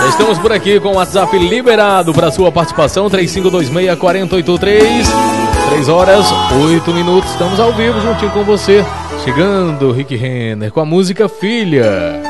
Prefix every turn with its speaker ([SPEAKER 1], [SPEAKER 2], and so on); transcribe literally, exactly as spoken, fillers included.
[SPEAKER 1] Estamos por aqui com o WhatsApp liberado para sua participação, três cinco dois seis, quatro oito três. três horas, oito minutos, estamos ao vivo juntinho com você. Chegando Rick Renner com a música Filha.